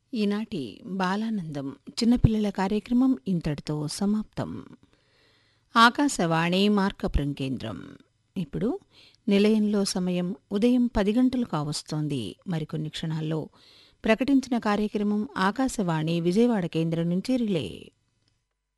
ఈనాటి బాలానందం చిన్నపిల్లల కార్యక్రమం ఇంతటితో సమాప్తం. ఆకాశవాణి మార్కపురం కేంద్రం. ఇప్పుడు నిలయంలో సమయం ఉదయం 10 గంటలు కావస్తోంది. మరికొన్ని క్షణాల్లో ప్రకటించిన కార్యక్రమం ఆకాశవాణి విజయవాడ కేంద్రం నుంచి రిలే.